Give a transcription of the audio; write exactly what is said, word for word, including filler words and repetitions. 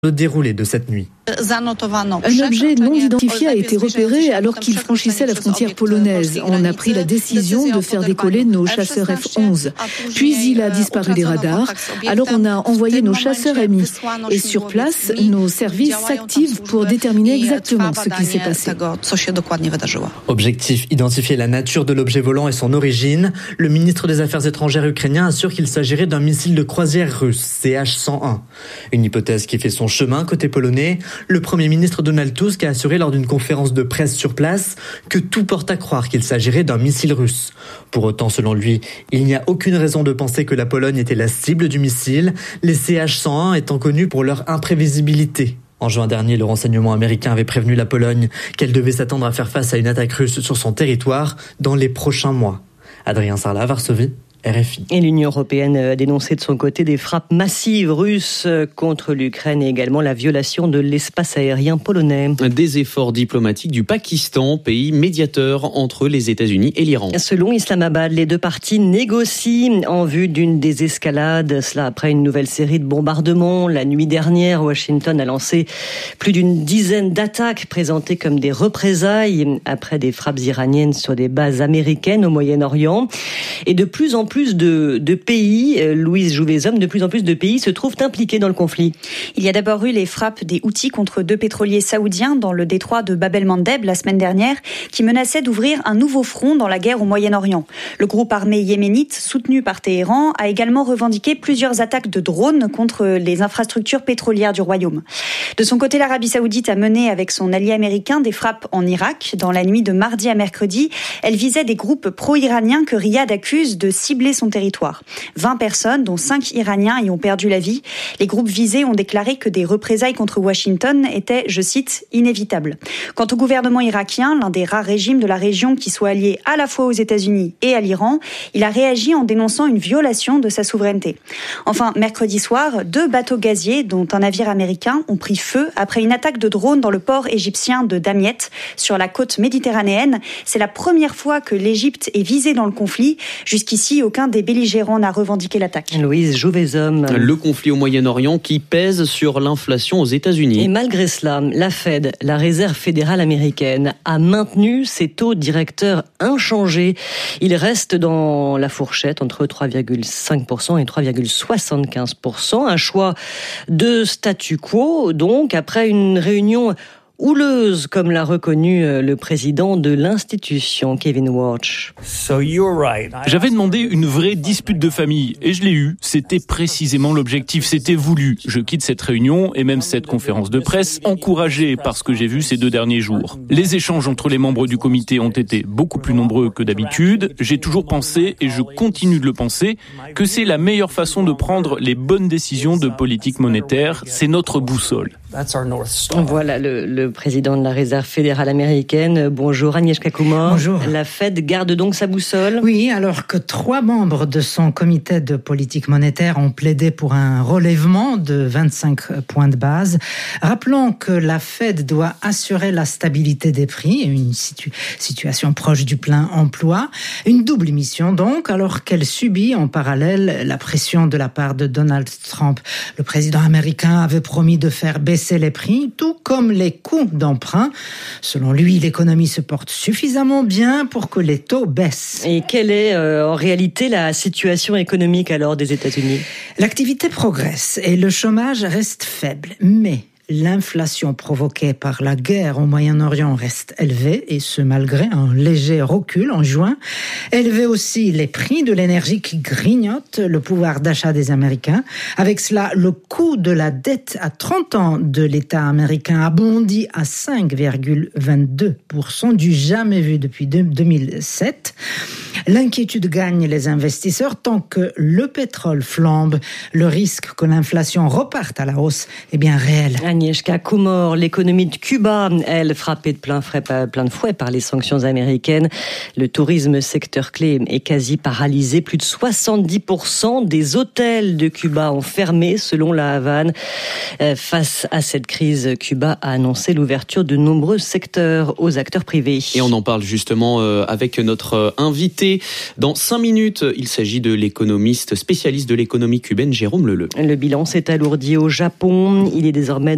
Le déroulé de cette nuit. Un objet non identifié a été repéré alors qu'il franchissait la frontière polonaise. On a pris la décision de faire décoller nos chasseurs F onze. Puis il a disparu des radars. Alors on a envoyé nos chasseurs M I. Et sur place, nos services s'activent pour déterminer exactement ce qui s'est passé. Objectif, identifier la nature de l'objet volant et son origine. Le ministre des Affaires étrangères ukrainien assure qu'il s'agirait d'un missile de croisière russe, C H cent un. Une hypothèse qui fait son chemin côté polonais. Le Premier ministre Donald Tusk a assuré lors d'une conférence de presse sur place que tout porte à croire qu'il s'agirait d'un missile russe. Pour autant, selon lui, il n'y a aucune raison de penser que la Pologne était la cible du missile, les C H cent un étant connus pour leur imprévisibilité. En juin dernier, le renseignement américain avait prévenu la Pologne qu'elle devait s'attendre à faire face à une attaque russe sur son territoire dans les prochains mois. Adrien Sarlat, Varsovie. R F I. Et l'Union européenne a dénoncé de son côté des frappes massives russes contre l'Ukraine et également la violation de l'espace aérien polonais. Des efforts diplomatiques du Pakistan, pays médiateur entre les États-Unis et l'Iran. Selon Islamabad, les deux parties négocient en vue d'une désescalade. Cela après une nouvelle série de bombardements. La nuit dernière, Washington a lancé plus d'une dizaine d'attaques présentées comme des représailles après des frappes iraniennes sur des bases américaines au Moyen-Orient. Et de plus en plus de, de pays, Louise Jouvezhomme, de plus en plus de pays se trouvent impliqués dans le conflit. Il y a d'abord eu les frappes des Houthis contre deux pétroliers saoudiens dans le détroit de Bab el-Mandeb la semaine dernière, qui menaçaient d'ouvrir un nouveau front dans la guerre au Moyen-Orient. Le groupe armé yéménite, soutenu par Téhéran, a également revendiqué plusieurs attaques de drones contre les infrastructures pétrolières du royaume. De son côté, l'Arabie saoudite a mené avec son allié américain des frappes en Irak. Dans la nuit de mardi à mercredi, elle visait des groupes pro-iraniens que Riyad accuse de cibler son territoire. vingt personnes, dont cinq Iraniens, y ont perdu la vie. Les groupes visés ont déclaré que des représailles contre Washington étaient, je cite, inévitables. Quant au gouvernement irakien, l'un des rares régimes de la région qui soit allié à la fois aux États-Unis et à l'Iran, il a réagi en dénonçant une violation de sa souveraineté. Enfin, mercredi soir, deux bateaux gaziers, dont un navire américain, ont pris feu après une attaque de drone dans le port égyptien de Damiet, sur la côte méditerranéenne. C'est la première fois que l'Égypte est visée dans le conflit. Jusqu'ici, aucun des belligérants n'a revendiqué l'attaque. Louise Jouvezhomme. Le conflit au Moyen-Orient qui pèse sur l'inflation aux États-Unis. Et malgré cela, la Fed, la Réserve fédérale américaine, a maintenu ses taux directeurs inchangés. Ils restent dans la fourchette entre trois virgule cinq pour cent et trois virgule soixante-quinze pour cent. Un choix de statu quo, donc, après une réunion houleuse, comme l'a reconnu le président de l'institution, Kevin Warsh. J'avais demandé une vraie dispute de famille et je l'ai eue. C'était précisément l'objectif, c'était voulu. Je quitte cette réunion et même cette conférence de presse encouragé par ce que j'ai vu ces deux derniers jours. Les échanges entre les membres du comité ont été beaucoup plus nombreux que d'habitude. J'ai toujours pensé, et je continue de le penser, que c'est la meilleure façon de prendre les bonnes décisions de politique monétaire. C'est notre boussole. Voilà le, le président de la Réserve fédérale américaine. Bonjour Agnieszka Kumor. Bonjour. La Fed garde donc sa boussole ? Oui, alors que trois membres de son comité de politique monétaire ont plaidé pour un relèvement de vingt-cinq points de base. Rappelons que la Fed doit assurer la stabilité des prix et une situ- situation proche du plein emploi. Une double mission donc, alors qu'elle subit en parallèle la pression de la part de Donald Trump. Le président américain avait promis de faire baisser les prix, tout comme les coûts d'emprunt. Selon lui, l'économie se porte suffisamment bien pour que les taux baissent. Et quelle est euh, en réalité la situation économique alors des États-Unis ? L'activité progresse et le chômage reste faible, mais l'inflation provoquée par la guerre au Moyen-Orient reste élevée, et ce malgré un léger recul en juin. Élevé aussi les prix de l'énergie qui grignotent le pouvoir d'achat des Américains. Avec cela, le coût de la dette à trente ans de l'État américain a bondi à cinq virgule vingt-deux pour cent, du jamais vu depuis deux mille sept. L'inquiétude gagne les investisseurs tant que le pétrole flambe. Le risque que l'inflation reparte à la hausse est bien réel. Agnieszka Kumor, l'économie de Cuba, elle, frappée de plein, frais, plein de fouet par les sanctions américaines. Le tourisme, secteur clé, est quasi paralysé. Plus de soixante-dix pour cent des hôtels de Cuba ont fermé, selon la Havane. Face à cette crise, Cuba a annoncé l'ouverture de nombreux secteurs aux acteurs privés. Et on en parle justement avec notre invité. Dans cinq minutes, il s'agit de l'économiste spécialiste de l'économie cubaine, Jérôme Leleu. Le bilan s'est alourdi au Japon. Il est désormais